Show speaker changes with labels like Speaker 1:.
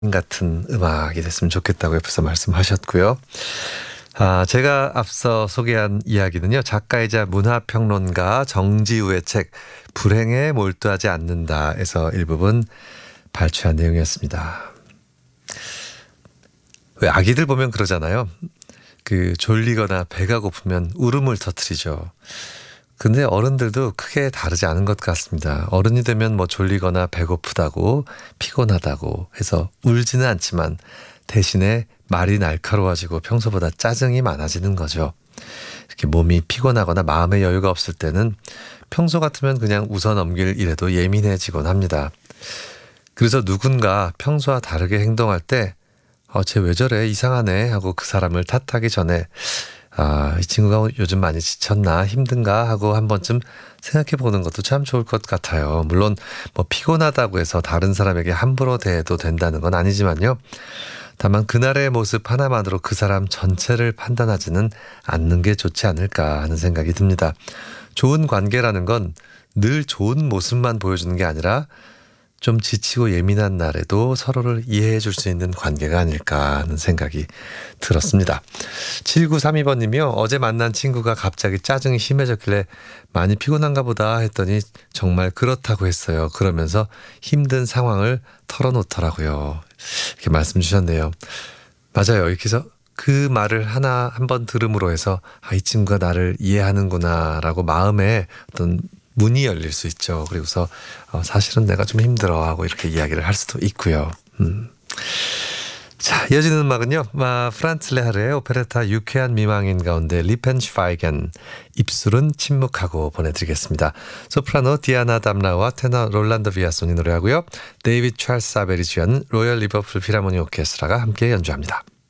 Speaker 1: 같은 음악이 됐으면 좋겠다고 옆에서 말씀하셨고요. 제가 앞서 소개한 이야기는요. 작가이자 문화평론가 정지우의 책 불행에 몰두하지 않는다에서 일부분 발췌한 내용이었습니다. 왜 아기들 보면 그러잖아요. 졸리거나 배가 고프면 울음을 터뜨리죠. 근데 어른들도 크게 다르지 않은 것 같습니다. 어른이 되면 졸리거나 배고프다고 피곤하다고 해서 울지는 않지만 대신에 말이 날카로워지고 평소보다 짜증이 많아지는 거죠. 이렇게 몸이 피곤하거나 마음의 여유가 없을 때는 평소 같으면 그냥 웃어 넘길 일에도 예민해지곤 합니다. 그래서 누군가 평소와 다르게 행동할 때 쟤 왜 저래 이상하네 하고 그 사람을 탓하기 전에 이 친구가 요즘 많이 지쳤나 힘든가 하고 한 번쯤 생각해 보는 것도 참 좋을 것 같아요. 물론 피곤하다고 해서 다른 사람에게 함부로 대해도 된다는 건 아니지만요. 다만 그날의 모습 하나만으로 그 사람 전체를 판단하지는 않는 게 좋지 않을까 하는 생각이 듭니다. 좋은 관계라는 건 늘 좋은 모습만 보여주는 게 아니라 좀 지치고 예민한 날에도 서로를 이해해 줄 수 있는 관계가 아닐까 하는 생각이 들었습니다. 7932번님이요. 어제 만난 친구가 갑자기 짜증이 심해졌길래 많이 피곤한가 보다 했더니 정말 그렇다고 했어요. 그러면서 힘든 상황을 털어놓더라고요. 이렇게 말씀 주셨네요. 맞아요. 이렇게 해서 그 말을 한 번 들음으로 해서 이 친구가 나를 이해하는구나 라고 마음에 어떤 문이 열릴 수 있죠. 그리고서 사실은 내가 좀 힘들어 하고 이렇게 이야기를 할 수도 있고요. 자, 이어지는 음악은요. 프란츠 레하르의 오페레타 유쾌한 미망인 가운데 리펜슈파이겐 입술은 침묵하고 보내드리겠습니다. 소프라노 디아나 담라와 테너 롤란도 비아손이 노래하고요. 데이비드 찰스 사벨이 주연 로열 리버풀 필하모니 오케스트라가 함께 연주합니다.